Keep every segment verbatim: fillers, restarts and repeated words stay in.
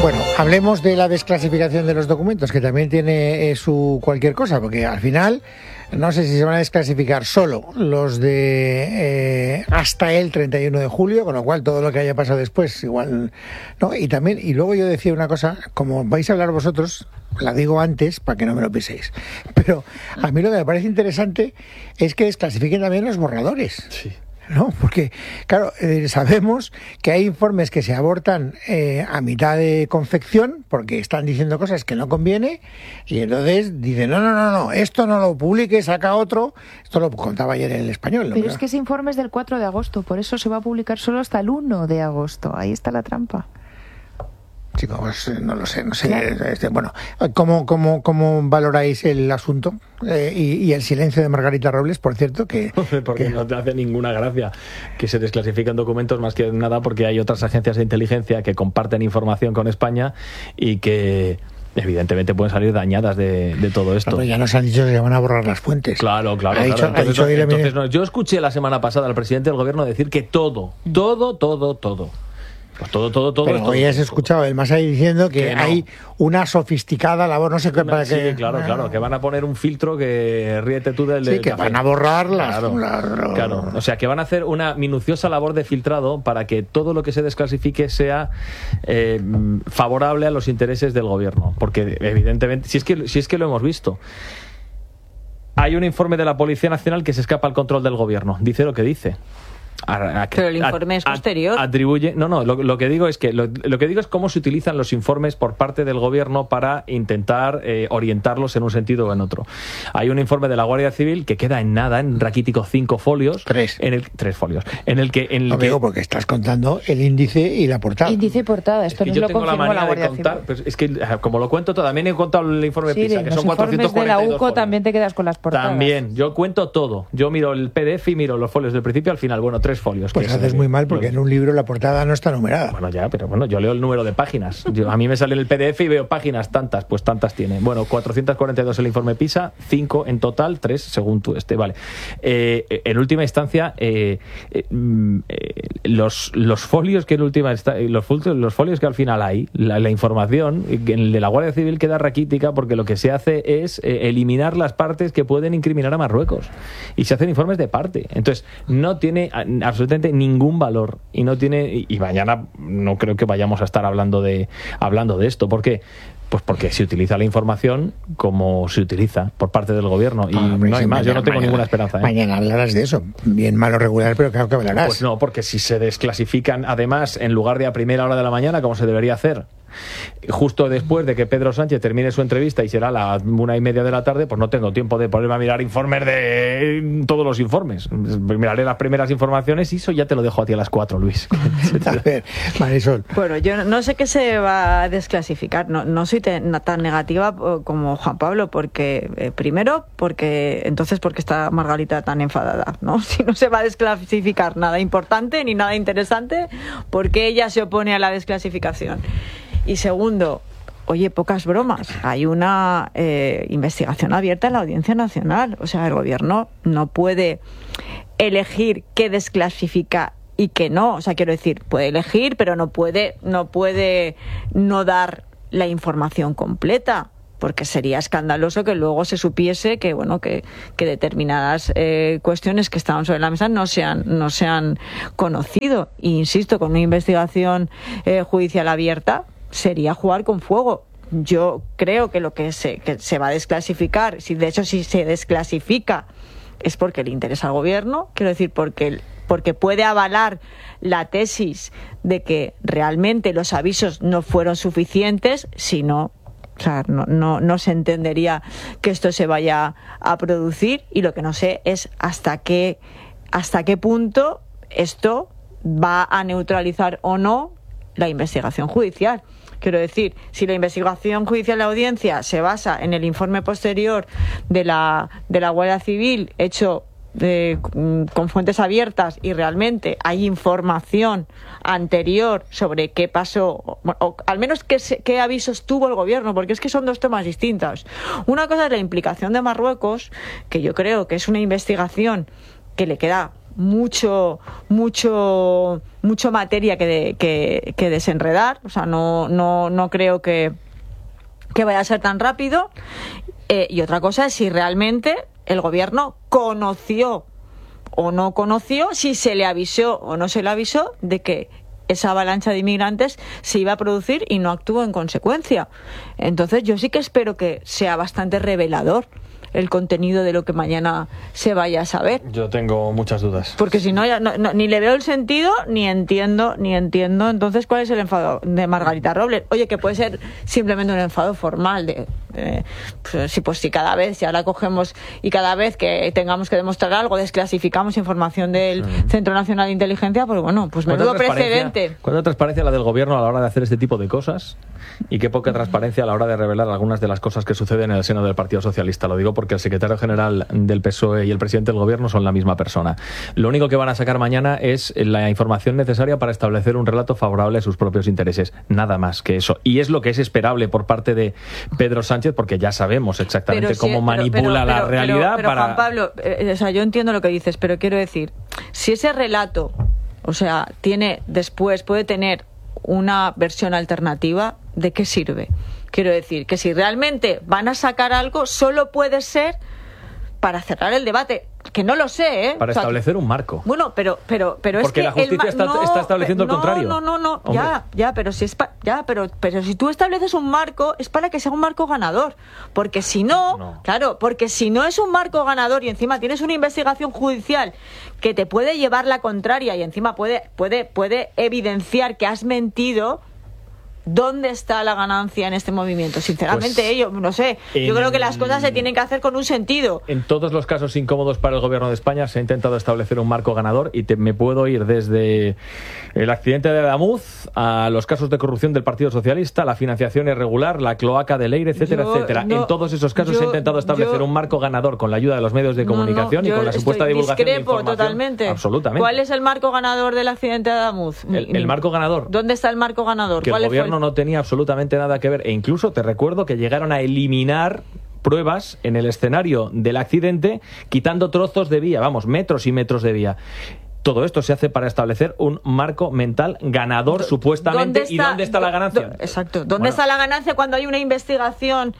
Bueno, hablemos de la desclasificación de los documentos, que también tiene eh, su cualquier cosa, porque al final no sé si se van a desclasificar solo los de eh, hasta el treinta y uno de julio, con lo cual todo lo que haya pasado después igual no. Y también, y luego yo decía una cosa, como vais a hablar vosotros, la digo antes para que no me lo piséis, pero a mí lo que me parece interesante es que desclasifiquen también los borradores. Sí. ¿No? Porque, claro, eh, sabemos que hay informes que se abortan eh, a mitad de confección porque están diciendo cosas que no conviene y entonces dicen, no, no, no, no, esto no lo publique, saca otro. Esto lo contaba ayer en El Español, ¿no? Pero es que ese informe es del cuatro de agosto, por eso se va a publicar solo hasta el uno de agosto. Ahí está la trampa. Chicos, no lo sé, no sé. Claro. Este, bueno, ¿cómo, cómo, cómo valoráis el asunto? Eh, y, y el silencio de Margarita Robles, por cierto, que... Porque que... no te hace ninguna gracia que se desclasifiquen documentos, más que nada porque hay otras agencias de inteligencia que comparten información con España y que evidentemente pueden salir dañadas de, de todo esto. Pero ya nos han dicho que se van a borrar las fuentes. Claro, claro. Ha claro. dicho, entonces, ha dicho no, entonces no. Yo escuché la semana pasada al presidente del gobierno decir que todo, todo, todo, todo... Pues todo, todo, todo. Pero todo, hoy has todo, escuchado todo. el más ahí diciendo que, que no. Hay una sofisticada labor, no sé qué para sí, que... claro, claro, que van a poner un filtro que ríete tú del... Sí, del que café. van a borrar las... Claro, las... claro, o sea, que van a hacer una minuciosa labor de filtrado para que todo lo que se desclasifique sea eh, favorable a los intereses del gobierno, porque evidentemente, si es que, si es que lo hemos visto, hay un informe de la Policía Nacional que se escapa al control del gobierno, dice lo que dice. A, a, pero el informe a, es posterior. Atribuye, no, no, lo, lo que digo es que lo, lo que digo es cómo se utilizan los informes por parte del gobierno para intentar eh, orientarlos en un sentido o en otro. Hay un informe de la Guardia Civil que queda en nada, en raquítico cinco folios. Tres. En el, tres folios. En el que... En el no que, digo porque estás contando el índice y la portada. Índice y portada, esto es no yo lo tengo la manía la Guardia de contar, Civil. Pues es que como lo cuento todo, también he contado el informe sí, de PISA, que los son cuatrocientos cuarenta y dos de la U C O folios. También te quedas con las portadas. También, yo cuento todo. Yo miro el P D F y miro los folios del principio al final. Bueno, tres folios. Pues haces muy mal porque en un libro la portada no está numerada. Bueno, ya, pero bueno, yo leo el número de páginas. Yo, a mí me sale el P D F y veo páginas tantas, pues tantas tiene. Bueno, cuatrocientos cuarenta y dos el informe PISA, cinco en total, tres según tú este, vale. Eh, en última instancia, eh, eh, los, los folios que en última insta- los, los folios que al final hay, la, la información, el de la Guardia Civil queda raquítica porque lo que se hace es eh, eliminar las partes que pueden incriminar a Marruecos. Y se hacen informes de parte. Entonces, no tiene absolutamente ningún valor. Y no tiene y mañana no creo que vayamos a estar hablando de hablando de esto. ¿Por qué? Pues porque se utiliza la información como se utiliza por parte del gobierno y ah, no hay sí, más. Mañana, yo no tengo mañana, ninguna esperanza. ¿eh? Mañana hablarás de eso, bien malo regular, pero claro que hablarás. Pues no, porque si se desclasifican además en lugar de a primera hora de la mañana como se debería hacer, justo después de que Pedro Sánchez termine su entrevista y será a las una y media de la tarde, pues no tengo tiempo de ponerme a mirar informes de todos los informes. Miraré las primeras informaciones y eso ya te lo dejo a ti a las cuatro, Luis. A ver, Marisol. Bueno, yo no sé qué se va a desclasificar. No, no soy tan negativa como Juan Pablo, porque eh, primero, porque entonces porque está Margarita tan enfadada, ¿no? Si no se va a desclasificar nada importante ni nada interesante, ¿por qué ella se opone a la desclasificación? Y segundo, oye, pocas bromas. Hay una eh, investigación abierta en la Audiencia Nacional. O sea, el gobierno no puede elegir qué desclasifica y qué no. O sea, quiero decir, puede elegir, pero no puede, no puede no dar la información completa, porque sería escandaloso que luego se supiese que bueno que, que determinadas eh, cuestiones que estaban sobre la mesa no se han, no se han conocido. E insisto, con una investigación eh, judicial abierta sería jugar con fuego. Yo creo que lo que se, que se va a desclasificar, si de hecho si se desclasifica, es porque le interesa al gobierno, quiero decir, porque, porque puede avalar la tesis de que realmente los avisos no fueron suficientes, si no, o sea, no, no, no se entendería que esto se vaya a producir, y lo que no sé es hasta qué, hasta qué punto esto va a neutralizar o no la investigación judicial. Quiero decir, si la investigación judicial de la audiencia se basa en el informe posterior de la, de la Guardia Civil hecho de, con fuentes abiertas, y realmente hay información anterior sobre qué pasó, o, o al menos qué, qué avisos tuvo el gobierno, porque es que son dos temas distintos. Una cosa es la implicación de Marruecos, que yo creo que es una investigación que le queda mucho, mucho, mucho materia que, de, que, que desenredar. O sea, no, no, no creo que, que vaya a ser tan rápido. Eh, y otra cosa es si realmente el gobierno conoció o no conoció, si se le avisó o no se le avisó de que esa avalancha de inmigrantes se iba a producir y no actuó en consecuencia. Entonces yo sí que espero que sea bastante revelador el contenido de lo que mañana se vaya a saber. Yo tengo muchas dudas. Porque si no, ya no, no, ni le veo el sentido, ni entiendo, ni entiendo. Entonces, ¿cuál es el enfado de Margarita Robles? Oye, que puede ser simplemente un enfado formal de, de pues, si, pues si cada vez, si ahora cogemos y cada vez que tengamos que demostrar algo, desclasificamos información del sí. Centro Nacional de Inteligencia, pues bueno, pues menudo precedente. ¿Cuánta transparencia la del gobierno a la hora de hacer este tipo de cosas? Y qué poca transparencia a la hora de revelar algunas de las cosas que suceden en el seno del Partido Socialista. Lo digo porque el secretario general del P S O E y el presidente del gobierno son la misma persona. Lo único que van a sacar mañana es la información necesaria para establecer un relato favorable a sus propios intereses. Nada más que eso. Y es lo que es esperable por parte de Pedro Sánchez, porque ya sabemos exactamente pero cómo sí, manipula pero, pero, la pero, realidad pero, pero, para... Juan Pablo, eh, o sea, yo entiendo lo que dices, pero quiero decir, si ese relato, o sea, tiene después, puede tener una versión alternativa, ¿de qué sirve? Quiero decir, que si realmente van a sacar algo, solo puede ser para cerrar el debate, que no lo sé, ¿eh? Para o sea, establecer un marco. Bueno, pero pero pero Porque es que la justicia el está, no, está estableciendo no, el contrario. No, no, no, no. ya, ya, pero si es pa, ya, pero pero si tú estableces un marco es para que sea un marco ganador, porque si no, no, claro, porque si no es un marco ganador y encima tienes una investigación judicial que te puede llevar la contraria y encima puede puede puede evidenciar que has mentido. ¿Dónde está la ganancia en este movimiento? Sinceramente, pues, yo no sé. En, yo creo que las cosas se tienen que hacer con un sentido. En todos los casos incómodos para el gobierno de España se ha intentado establecer un marco ganador y te, me puedo ir desde el accidente de Adamuz a los casos de corrupción del Partido Socialista, la financiación irregular, la cloaca de Leire, etcétera, yo, etcétera. No, en todos esos casos yo, se ha intentado establecer yo, un marco ganador con la ayuda de los medios de comunicación no, no, y con la supuesta divulgación de información. Totalmente. Absolutamente. ¿Cuál es el marco ganador del accidente de Adamuz? El, el marco ganador. ¿Dónde está el marco ganador? Que ¿Cuál el gobierno fue el... no tenía absolutamente nada que ver, e incluso te recuerdo que llegaron a eliminar pruebas en el escenario del accidente quitando trozos de vía, vamos, metros y metros de vía. Todo esto se hace para establecer un marco mental ganador, supuestamente. Está, ¿Y dónde está la ganancia? Do, exacto. ¿Dónde bueno. está la ganancia cuando hay una investigación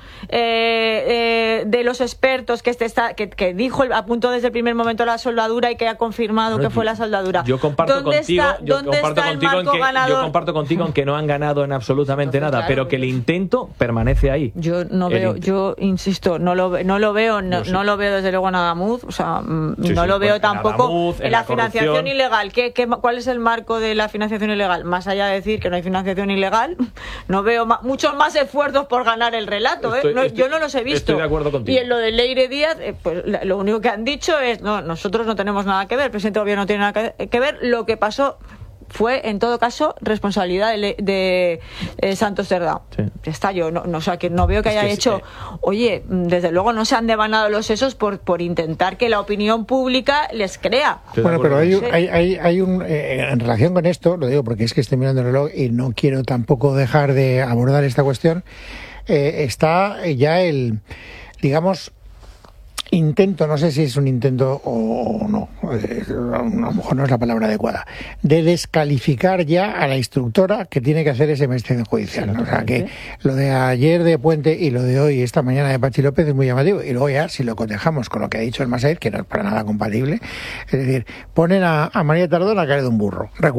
eh, eh, de los expertos que, este está, que, que dijo, apuntó desde el primer momento la soldadura y que ha confirmado bueno, que fue la soldadura? Yo comparto ¿Dónde contigo, está, yo ¿dónde comparto está contigo el marco en que ganador? yo comparto contigo en que no han ganado en absolutamente Entonces, nada, claro, pero que el intento permanece ahí. Yo no veo, yo insisto, no lo, no lo veo, no, sí. no lo veo desde luego en Adamuz, o sea, sí, no sí, lo veo pues tampoco en, Adamuz, en, en la, la financiación ilegal. ¿Qué ¿Qué, ¿Cuál es el marco de la financiación ilegal? Más allá de decir que no hay financiación ilegal, no veo ma muchos más esfuerzos por ganar el relato. ¿eh? Estoy, no, estoy, yo no los he visto. Estoy de acuerdo contigo. Y en lo de Leire Díaz, eh, pues lo único que han dicho es, no, nosotros no tenemos nada que ver, el presidente del gobierno no tiene nada que, que ver, lo que pasó fue, en todo caso, responsabilidad de, de eh, Santos Cerdá. Sí. Está yo, no, no, o sea, que no veo que es haya que hecho... Sí. Oye, desde luego no se han devanado los sesos por, por intentar que la opinión pública les crea. Bueno, pero hay, hay, hay, hay un... Eh, en relación con esto, lo digo porque es que estoy mirando el reloj y no quiero tampoco dejar de abordar esta cuestión, eh, está ya el, digamos... intento, no sé si es un intento o no, eh, a lo mejor no es la palabra adecuada, de descalificar ya a la instructora que tiene que hacer esa investigación judicial. Sí, ¿no? O sea, que lo de ayer de Puente y lo de hoy, esta mañana de Pachi López es muy llamativo. Y luego ya, si lo cotejamos con lo que ha dicho el Massaid, que no es para nada compatible, es decir, ponen a, a María Tardón a caer de un burro.